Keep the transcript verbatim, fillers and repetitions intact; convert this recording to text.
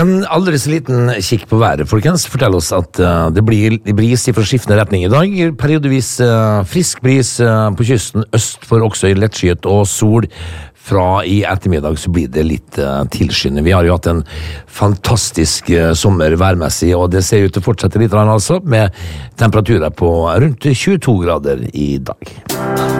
En aldri så liten kikk på været, folkens, forteller oss at uh, det blir bris i forskiftende retning i dag. Periodevis uh, frisk bris uh, på kysten, øst for også i lettskyet og sol. Fra i ettermiddag så blir det litt uh, tilskyende. Vi har jo hatt en fantastisk uh, sommer værmessig, og det ser ut til å fortsette litt, altså, med temperaturer på rundt tjueto grader i dag.